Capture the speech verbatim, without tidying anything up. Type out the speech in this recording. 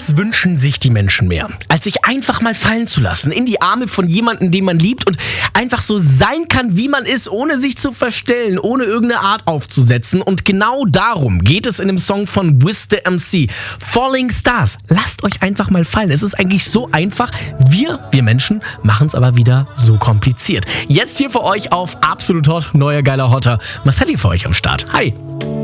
Was wünschen sich die Menschen mehr, als sich einfach mal fallen zu lassen in die Arme von jemandem, den man liebt und einfach so sein kann, wie man ist, ohne sich zu verstellen, ohne irgendeine Art aufzusetzen. Und genau darum geht es in dem Song von Wiz the M C, Falling Stars. Lasst euch einfach mal fallen. Es ist eigentlich so einfach. Wir, wir Menschen, machen es aber wieder so kompliziert. Jetzt hier für euch auf Absolut Hot, neuer geiler Hotter. Marcelli für euch am Start. Hi.